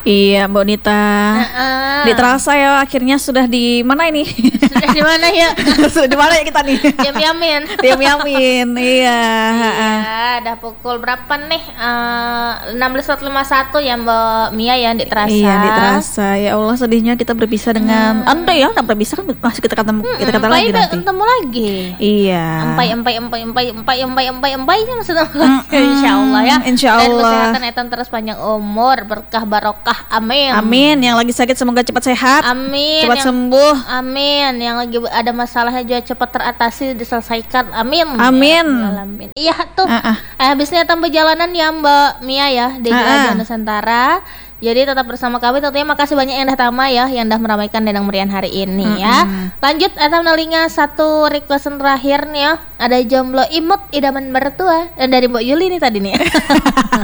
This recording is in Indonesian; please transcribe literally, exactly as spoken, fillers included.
Iya, Mbak Nita. Heeh. Di terasa ya akhirnya sudah di mana ini? Sudah di mana ya? Sudah di mana ya kita nih? Diam yamin. Diam yamin. Iya. Iya, udah pukul berapa nih? Uh, enam belas lewat lima puluh satu ya Mbak Mia ya di terasa. Iya, di terasa. Ya Allah, sedihnya kita berpisah dengan Hmm. Anda ya, enggak berpisah kan masih kita ketemu kita kata Empai lagi udah nanti. ketemu lagi. Iya. Empai empai empai empai empai empai empai empai maksudnya insya Allah ya. Insya Dan Allah. kesehatan etan terus panjang umur, berkah barokah. Amin. Amin. Yang lagi sakit semoga cepat sehat. Amin. Cepat Yang- sembuh. Amin. Yang lagi ada masalahnya juga cepat teratasi, diselesaikan. Amin. Amin. Ya Rabbal Alamin. Iya tuh. Ah, ah. Eh, habisnya tambah jalanan ya Mbak Mia ya di Ah, ah. Jalan Nusantara. Jadi tetap bersama kami. Tentunya makasih banyak yang dah tama ya, yang dah meramaikan Denang Merian hari ini ya. Lanjut atau nalinga satu requestan terakhir nih ya. Ada jomblo imut idaman mertua. Dan dari Mbak Yuli nih tadi nih.